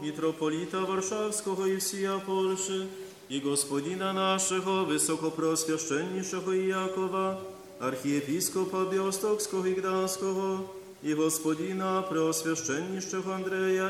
mitropolita Warszawskiego i всія Польши, и Господина нашего, высокопросвященнейшего Иакова, архиепископа Биостокского и Гданского, и Господина преосвященнейшего Андрея